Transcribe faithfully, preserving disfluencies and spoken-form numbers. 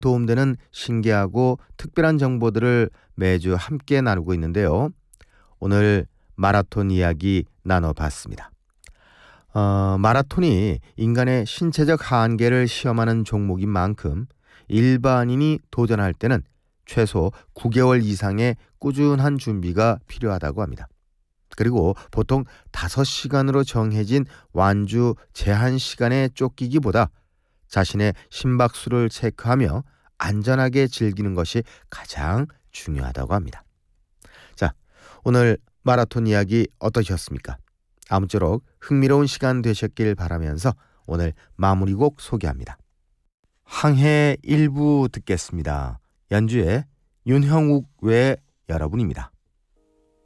도움되는 신기하고 특별한 정보들을 매주 함께 나누고 있는데요. 오늘 마라톤 이야기 나눠봤습니다. 어, 마라톤이 인간의 신체적 한계를 시험하는 종목인 만큼 일반인이 도전할 때는 최소 구 개월 이상의 꾸준한 준비가 필요하다고 합니다. 그리고 보통 다섯 시간으로 정해진 완주 제한 시간에 쫓기기보다 자신의 심박수를 체크하며 안전하게 즐기는 것이 가장 중요하다고 합니다. 자, 오늘 마라톤 이야기 어떠셨습니까? 아무쪼록 흥미로운 시간 되셨길 바라면서 오늘 마무리곡 소개합니다. 항해 일부 듣겠습니다. 연주의 윤형욱 외 여러분입니다.